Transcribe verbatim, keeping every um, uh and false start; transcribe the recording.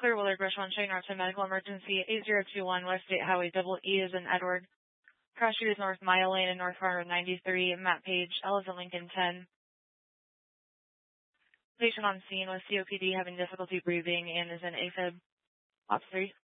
Clear Willard Brush one, showing north to medical emergency eight zero two one West State Highway, double E is in Edward. Cross Street is North Mile Lane and North Corner ninety-three. Matt Page, L is in Lincoln ten. Patient on scene with C O P D having difficulty breathing and is in AFib. Ops three.